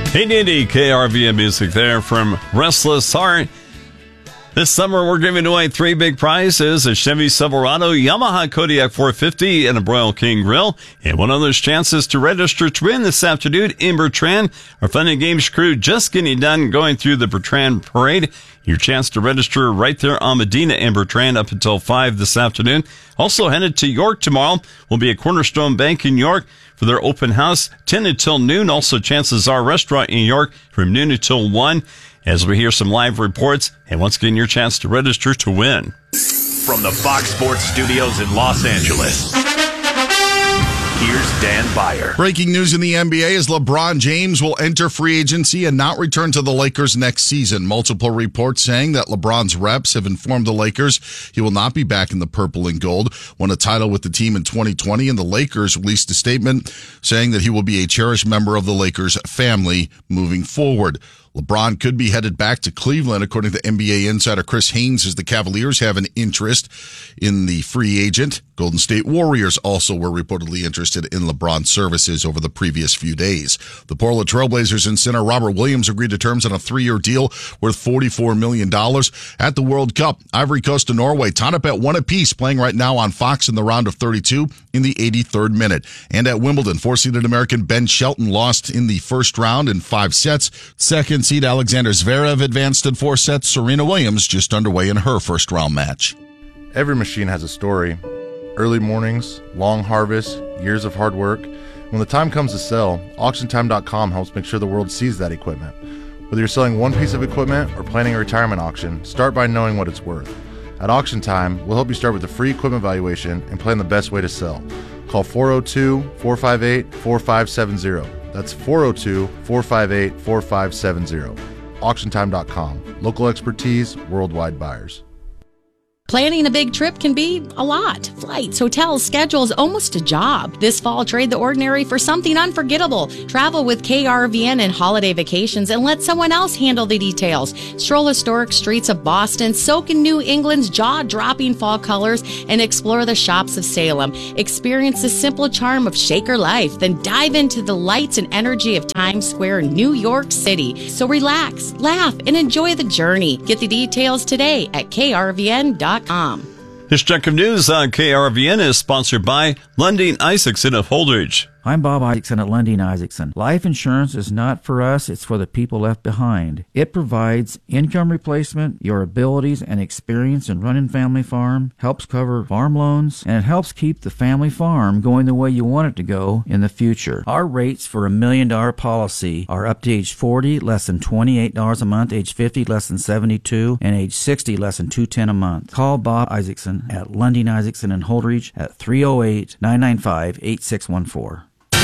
880 KRVN music there from Restless Heart. This summer, we're giving away 3 big prizes: a Chevy Silverado, Yamaha Kodiak 450, and a Broil King Grill. And one of those chances to register to win this afternoon in Bertrand. Our Fun and Games crew just getting done going through the Bertrand Parade. Your chance to register right there on Medina and Bertrand up until 5 this afternoon. Also headed to York tomorrow will be a Cornerstone Bank in York for their open house, 10 until noon. Also, Chances Are Restaurant in York from noon until 1. As we hear some live reports, and once again, your chance to register to win. From the Fox Sports Studios in Los Angeles, here's Dan Beyer. Breaking news in the NBA is LeBron James will enter free agency and not return to the Lakers next season. Multiple reports saying that LeBron's reps have informed the Lakers he will not be back in the purple and gold. Won a title with the team in 2020, and the Lakers released a statement saying that he will be a cherished member of the Lakers family moving forward. LeBron could be headed back to Cleveland, according to NBA insider Chris Haynes, as the Cavaliers have an interest in the free agent. Golden State Warriors also were reportedly interested in LeBron's services over the previous few days. The Portland Trailblazers and center Robert Williams agreed to terms on a 3-year deal worth $44 million. At the World Cup, Ivory Coast and Norway tied up at 1 apiece, playing right now on Fox in the round of 32 in the 83rd minute. And at Wimbledon, 4-seeded American Ben Shelton lost in the first round in 5 sets. Second seed Alexander Zverev advanced in 4 sets. Serena Williams just underway in her first round match. Every machine has a story. Early mornings, long harvests, years of hard work. When the time comes to sell, AuctionTime.com helps make sure the world sees that equipment. Whether you're selling one piece of equipment or planning a retirement auction, start by knowing what it's worth. At Auction Time, we'll help you start with a free equipment valuation and plan the best way to sell. Call 402-458-4570. That's 402-458-4570. AuctionTime.com. Local expertise, worldwide buyers. Planning a big trip can be a lot. Flights, hotels, schedules, almost a job. This fall, trade the ordinary for something unforgettable. Travel with KRVN and holiday vacations and let someone else handle the details. Stroll historic streets of Boston, soak in New England's jaw-dropping fall colors, and explore the shops of Salem. Experience the simple charm of Shaker life, then dive into the lights and energy of Times Square, New York City. So relax, laugh, and enjoy the journey. Get the details today at krvn.com. This check of news on KRVN is sponsored by Lundin Isaacson of Holdridge. I'm Bob Isaacson at Lundin Isaacson. Life insurance is not for us, it's for the people left behind. It provides income replacement, your abilities and experience in running family farm, helps cover farm loans, and it helps keep the family farm going the way you want it to go in the future. Our rates for $1 million policy are up to age 40, less than $28 a month, age 50, less than $72, and age 60, less than $210 a month. Call Bob Isaacson at Lundin Isaacson and Holdridge at 308-995-8614.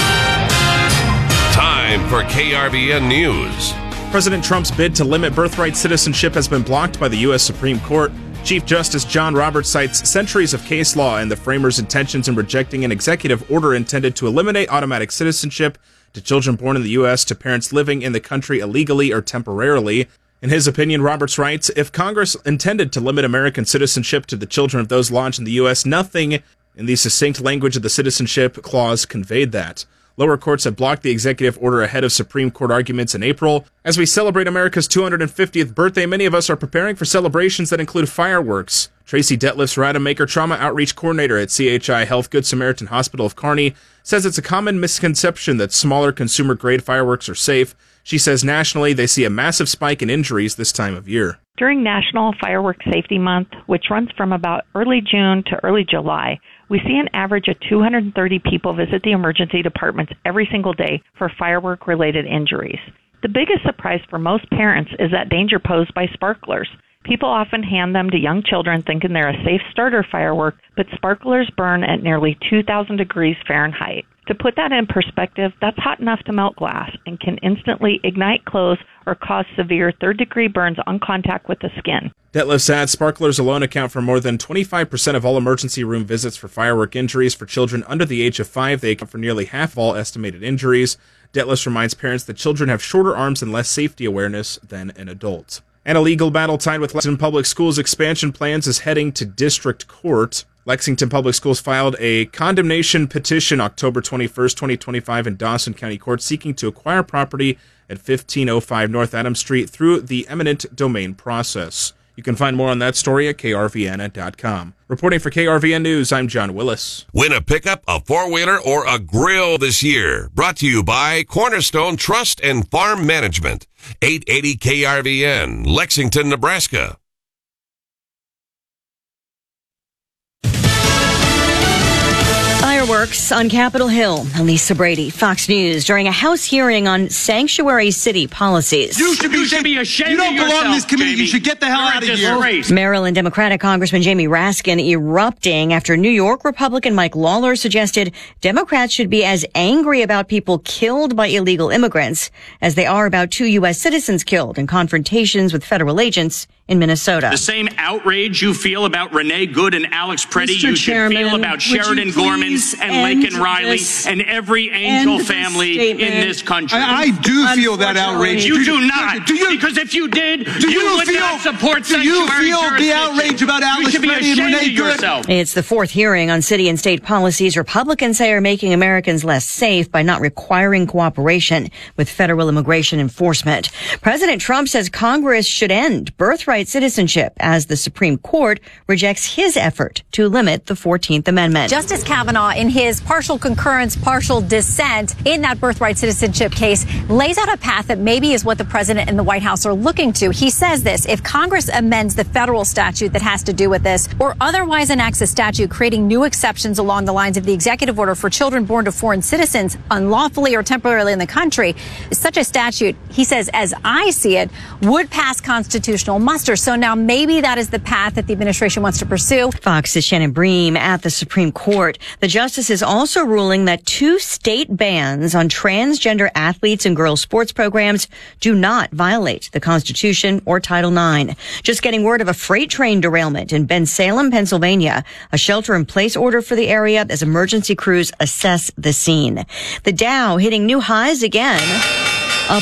Time for KRVN News. President Trump's bid to limit birthright citizenship has been blocked by the U.S. Supreme Court. Chief Justice John Roberts cites centuries of case law and the framers' intentions in rejecting an executive order intended to eliminate automatic citizenship to children born in the U.S. to parents living in the country illegally or temporarily. In his opinion, Roberts writes, if Congress intended to limit American citizenship to the children of those launched in the U.S., nothing in the succinct language of the Citizenship Clause conveyed that. Lower courts have blocked the executive order ahead of Supreme Court arguments in April. As we celebrate America's 250th birthday, many of us are preparing for celebrations that include fireworks. Tracy Detlefs, Rademacher, Trauma Outreach Coordinator at CHI Health Good Samaritan Hospital of Kearney, says it's a common misconception that smaller consumer-grade fireworks are safe. She says nationally they see a massive spike in injuries this time of year. During National Fireworks Safety Month, which runs from about early June to early July, we see an average of 230 people visit the emergency departments every single day for firework-related injuries. The biggest surprise for most parents is that danger posed by sparklers. People often hand them to young children thinking they're a safe starter firework, but sparklers burn at nearly 2,000 degrees Fahrenheit. To put that in perspective, that's hot enough to melt glass and can instantly ignite clothes or cause severe third-degree burns on contact with the skin. Detlefs adds sparklers alone account for more than 25% of all emergency room visits for firework injuries. For children under the age of 5, they account for nearly half of all estimated injuries. Detlefs reminds parents that children have shorter arms and less safety awareness than an adult. And a legal battle tied with Lexington Public Schools expansion plans is heading to district court. Lexington Public Schools filed a condemnation petition October 21st, 2025 in Dawson County Court seeking to acquire property at 1505 North Adams Street through the eminent domain process. You can find more on that story at krvn.com. Reporting for KRVN News, I'm John Willis. Win a pickup, a four-wheeler, or a grill this year. Brought to you by Cornerstone Trust and Farm Management. 880 KRVN, Lexington, Nebraska. Fireworks on Capitol Hill. Lisa Brady, Fox News, during a House hearing on sanctuary city policies. You should be ashamed. You don't belong in this committee. Jamie. You should get the hell out of here. Maryland Democratic Congressman Jamie Raskin erupting after New York Republican Mike Lawler suggested Democrats should be as angry about people killed by illegal immigrants as they are about 2 U.S. citizens killed in confrontations with federal agents in Minnesota. The same outrage you feel about Renee Good and Alex Preddy, you should feel about Sheridan Gorman and Laken Riley and every Angel family in this country. I do feel that outrage. You do not. Because if you did, you would not support sanctuary jurisdiction. Do you feel the outrage about Alex Preddy and Renee Good? It's the fourth hearing on city and state policies Republicans say are making Americans less safe by not requiring cooperation with federal immigration enforcement. President Trump says Congress should end birthright citizenship as the Supreme Court rejects his effort to limit the 14th Amendment. Justice Kavanaugh, in his partial concurrence, partial dissent in that birthright citizenship case, lays out a path that maybe is what the president and the White House are looking to. He says this: if Congress amends the federal statute that has to do with this, or otherwise enacts a statute creating new exceptions along the lines of the executive order for children born to foreign citizens unlawfully or temporarily in the country, such a statute, he says, as I see it, would pass constitutional muster. So now maybe that is the path that the administration wants to pursue. Fox's Shannon Bream at the Supreme Court. The justice is also ruling that 2 state bans on transgender athletes and girls' sports programs do not violate the Constitution or Title IX. Just getting word of a freight train derailment in Bensalem, Pennsylvania. A shelter-in-place order for the area as emergency crews assess the scene. The Dow hitting new highs again, up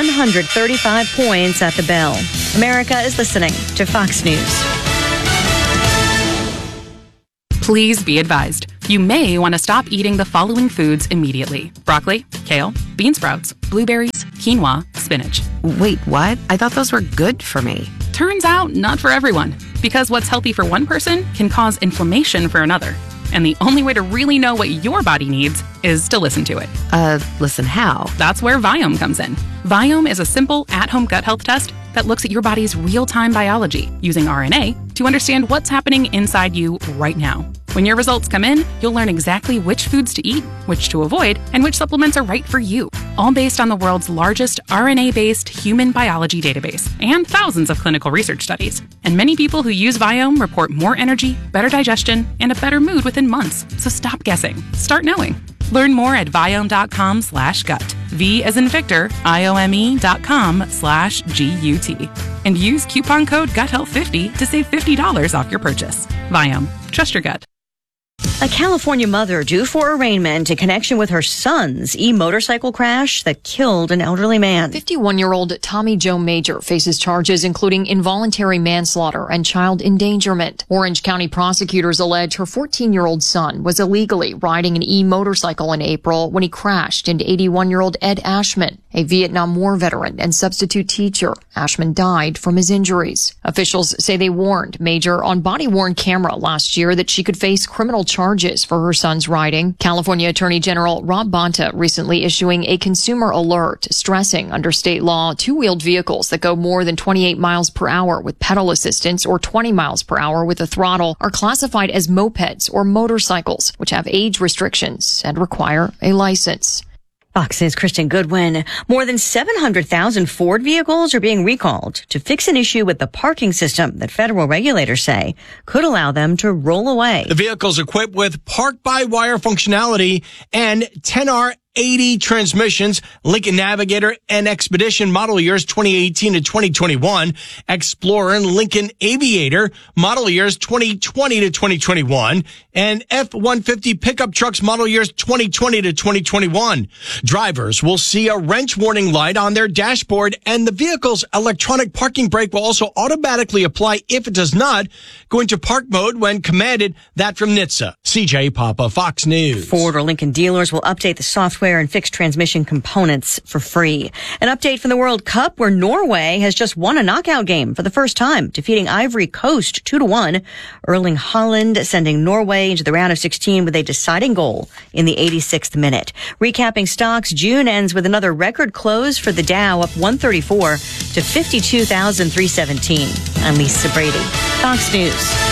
135 points at the bell. America is listening to Fox News. Please be advised. You may want to stop eating the following foods immediately: broccoli, kale, bean sprouts, blueberries, quinoa, spinach. Wait, what? I thought those were good for me. Turns out, not for everyone. Because what's healthy for one person can cause inflammation for another. And the only way to really know what your body needs is to listen to it. Listen how? That's where Viome comes in. Viome is a simple, at-home gut health test that looks at your body's real-time biology using RNA to understand what's happening inside you right now. When your results come in, you'll learn exactly which foods to eat, which to avoid, and which supplements are right for you. All based on the world's largest RNA-based human biology database and thousands of clinical research studies. And many people who use Viome report more energy, better digestion, and a better mood within months. So stop guessing. Start knowing. Learn more at Viome.com/gut. V as in Victor, IOME.com/GUT. And use coupon code GUTHEALTH50 to save $50 off your purchase. Viome. Trust your gut. A California mother due for arraignment in connection with her son's e-motorcycle crash that killed an elderly man. 51-year-old Tommy Joe Major faces charges including involuntary manslaughter and child endangerment. Orange County prosecutors allege her 14-year-old son was illegally riding an e-motorcycle in April when he crashed into 81-year-old Ed Ashman, a Vietnam War veteran and substitute teacher. Ashman died from his injuries. Officials say they warned Major on body-worn camera last year that she could face criminal charges for her son's riding. California Attorney General Rob Bonta recently issuing a consumer alert stressing under state law, two-wheeled vehicles that go more than 28 miles per hour with pedal assistance or 20 miles per hour with a throttle are classified as mopeds or motorcycles, which have age restrictions and require a license. Fox's Kristen Goodwin. More than 700,000 Ford vehicles are being recalled to fix an issue with the parking system that federal regulators say could allow them to roll away. The vehicle's equipped with park-by-wire functionality and 10R80 transmissions, Lincoln Navigator and Expedition model years 2018 to 2021, Explorer and Lincoln Aviator model years 2020 to 2021, and F-150 pickup trucks model years 2020 to 2021. Drivers will see a wrench warning light on their dashboard, and the vehicle's electronic parking brake will also automatically apply if it does not go into park mode when commanded. That from NHTSA. CJ Papa, Fox News. Ford or Lincoln dealers will update the software and fix transmission components for free. An update from the World Cup, where Norway has just won a knockout game for the first time, defeating Ivory Coast 2-1. Erling Haaland sending Norway into the round of 16 with a deciding goal in the 86th minute. Recapping stocks, June ends with another record close for the Dow, up 134 to 52,317. I'm Lisa Brady, Fox News.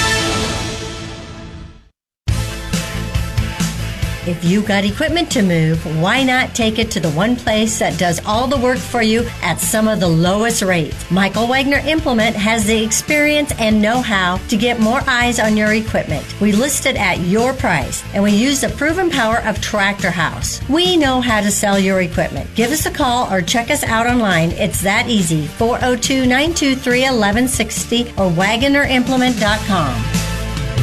If you got equipment to move, why not take it to the one place that does all the work for you at some of the lowest rates? Michael Wagner Implement has the experience and know-how to get more eyes on your equipment. We list it at your price, and we use the proven power of Tractor House. We know how to sell your equipment. Give us a call or check us out online. It's that easy. 402-923-1160 or WagnerImplement.com.